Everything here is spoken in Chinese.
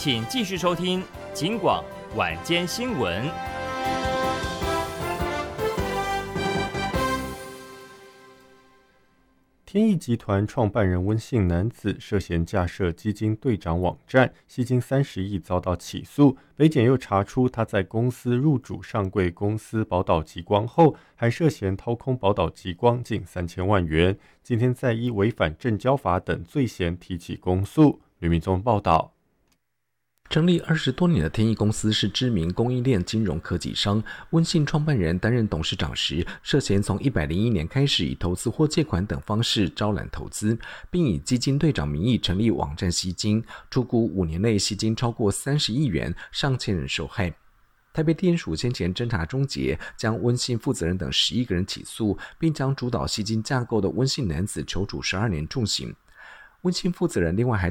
请继续收听警广晚间新闻。 天翼集团创办人温姓男子涉嫌架设基金队长网站，吸金30亿遭到起诉。北检又查出他在公司入主上柜公司宝岛极光后，还涉嫌掏空宝岛极光近3000万元。今天再依违反证交法等罪嫌提起公诉。吕明宗报道。 成立20多年的天翼公司是知名供应链金融科技商，温姓创办人担任董事长时，涉嫌从101年开始以投资或借款等方式招揽投资，并以基金队长名义成立网站吸金，出估5年内吸金超过30亿元，上千人受害。台北地检署先前侦查终结，将温姓负责人等11个人起诉，并将主导吸金架构的温姓男子求处12年重刑。温姓负责人另外还